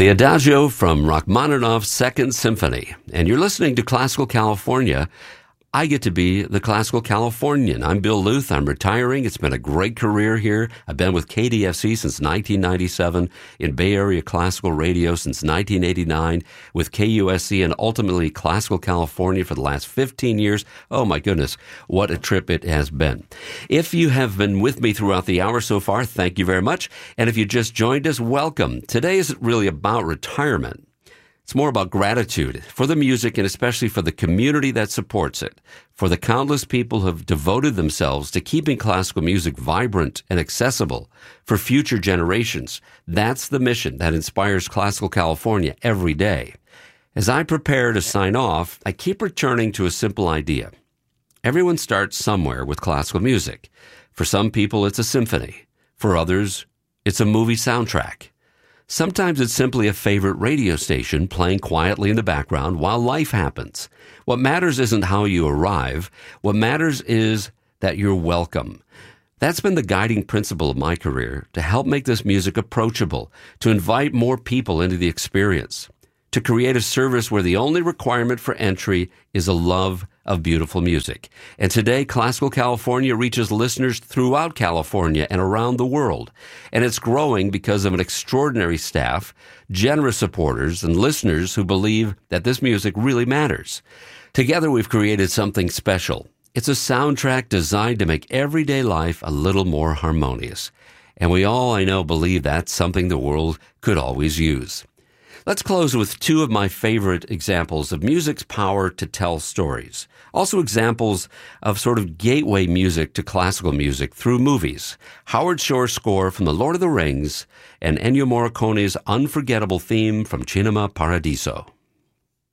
the Adagio from Rachmaninoff's Second Symphony. And you're listening to Classical California. I get to be the Classical Californian. I'm Bill Luth. I'm retiring. It's been a great career here. I've been with KDFC since 1997, in Bay Area Classical Radio since 1989, with KUSC and ultimately Classical California for the last 15 years. Oh my goodness, what a trip it has been. If you have been with me throughout the hour so far, thank you very much. And if you just joined us, welcome. Today isn't really about retirement. It's more about gratitude for the music and especially for the community that supports it, for the countless people who have devoted themselves to keeping classical music vibrant and accessible for future generations. That's the mission that inspires Classical California every day. As I prepare to sign off, I keep returning to a simple idea. Everyone starts somewhere with classical music. For some people, it's a symphony. For others, it's a movie soundtrack. Sometimes it's simply a favorite radio station playing quietly in the background while life happens. What matters isn't how you arrive. What matters is that you're welcome. That's been the guiding principle of my career, to help make this music approachable, to invite more people into the experience, to create a service where the only requirement for entry is a love of beautiful music. And today, Classical California reaches listeners throughout California and around the world. And it's growing because of an extraordinary staff, generous supporters, and listeners who believe that this music really matters. Together, we've created something special. It's a soundtrack designed to make everyday life a little more harmonious. And we all, I know, believe that's something the world could always use. Let's close with two of my favorite examples of music's power to tell stories. Also examples of sort of gateway music to classical music through movies. Howard Shore's score from The Lord of the Rings and Ennio Morricone's unforgettable theme from Cinema Paradiso.